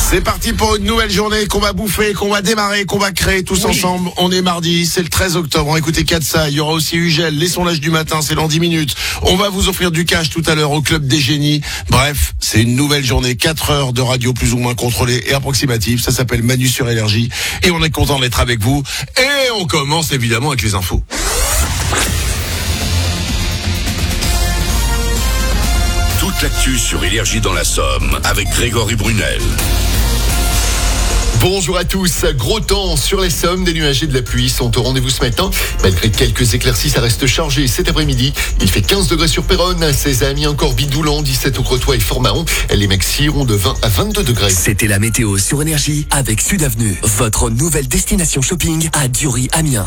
C'est parti pour une nouvelle journée qu'on va bouffer, qu'on va démarrer, qu'on va créer tous ensemble. On est mardi, c'est le 13 octobre. Écoutez Katsa, il y aura aussi Ugel, les sondages du matin, c'est dans 10 minutes. On va vous offrir du cash tout à l'heure au Club des Génies. Bref, c'est une nouvelle journée, 4 heures de radio plus ou moins contrôlée et approximative. Ça s'appelle Manu sur Énergie et on est content d'être avec vous. Et on commence évidemment avec les infos. Toute l'actu sur Énergie dans la Somme avec Grégory Brunel. Bonjour à tous. Gros temps sur les Sommes, des nuages et de la pluie sont au rendez-vous ce matin. Malgré quelques éclaircies, ça reste chargé cet après-midi. Il fait 15 degrés sur Péronne, 16 à Amiens, encore Bidoulan, 17 au Crotoy et Fort-Mahon. Les maxi iront de 20 à 22 degrés. C'était la météo sur Énergie avec Sud Avenue, votre nouvelle destination shopping à Dury-Amiens.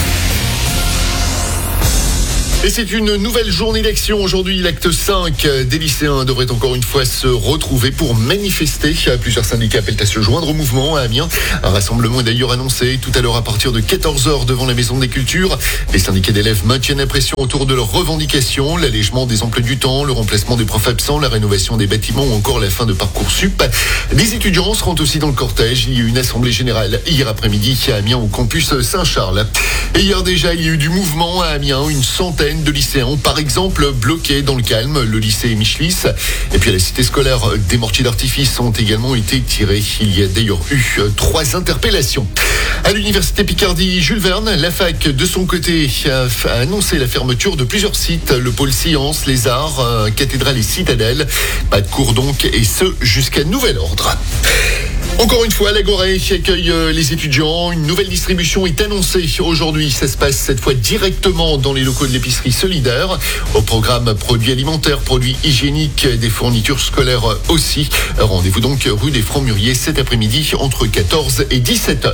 Et c'est une nouvelle journée d'action. Aujourd'hui, l'acte 5 des lycéens devrait encore une fois se retrouver pour manifester. Plusieurs syndicats appellent à se joindre au mouvement à Amiens. Un rassemblement est d'ailleurs annoncé tout à l'heure à partir de 14h devant la Maison des Cultures. Les syndicats d'élèves maintiennent la pression autour de leurs revendications, l'allègement des emplois du temps, le remplacement des profs absents, la rénovation des bâtiments ou encore la fin de Parcoursup. Les étudiants seront aussi dans le cortège. Il y a eu une assemblée générale hier après-midi à Amiens au campus Saint-Charles. Et hier déjà, il y a eu du mouvement à Amiens, une centaine de lycéens ont par exemple bloqué dans le calme le lycée Michelis. Et puis à la cité scolaire, des mortiers d'artifice ont également été tirés. Il y a d'ailleurs eu 3 interpellations. À l'université Picardie, Jules Verne, la fac de son côté a annoncé la fermeture de plusieurs sites, le pôle sciences, les arts, cathédrale et citadelle. Pas de cours donc, et ce jusqu'à nouvel ordre. Encore une fois, l'Agoré qui accueille les étudiants. Une nouvelle distribution est annoncée aujourd'hui. Ça se passe cette fois directement dans les locaux de l'épicerie solidaire. Au programme produits alimentaires, produits hygiéniques, des fournitures scolaires aussi. Rendez-vous donc rue des Francs-Muriers cet après-midi entre 14 et 17h.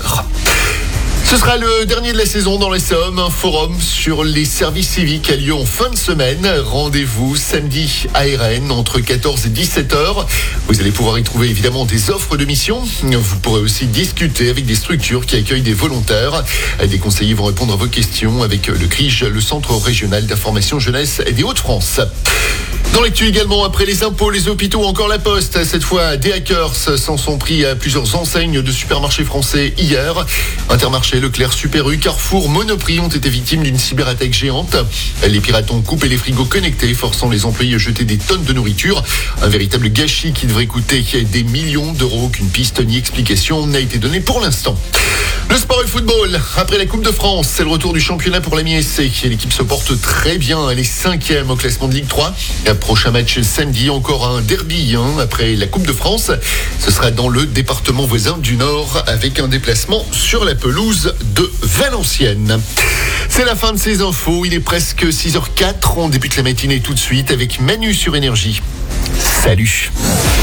Ce sera le dernier de la saison dans les Sommes. Un forum sur les services civiques a lieu en fin de semaine. Rendez-vous samedi à Rennes entre 14 et 17h. Vous allez pouvoir y trouver évidemment des offres de mission. Vous pourrez aussi discuter avec des structures qui accueillent des volontaires. Des conseillers vont répondre à vos questions avec le CRIJ, le Centre régional d'information jeunesse des Hauts-de-France. Dans l'actu également, après les impôts, les hôpitaux, encore la Poste. Cette fois, des hackers s'en sont pris à plusieurs enseignes de supermarchés français hier. Intermarché, Leclerc, Super U, Carrefour, Monoprix ont été victimes d'une cyberattaque géante. Les pirates ont coupé les frigos connectés, forçant les employés à jeter des tonnes de nourriture. Un véritable gâchis qui devrait coûter des millions d'euros. Qu'une piste ni explication n'a été donnée pour l'instant. Le sport et le football. Après la Coupe de France, c'est le retour du championnat pour l'Ami SC. L'équipe se porte très bien. Elle est 5e au classement de Ligue 3. Prochain match samedi, encore un derby après la Coupe de France. Ce sera dans le département voisin du Nord avec un déplacement sur la pelouse de Valenciennes. C'est la fin de ces infos. Il est presque 6h04. On débute la matinée tout de suite avec Manu sur Énergie. Salut.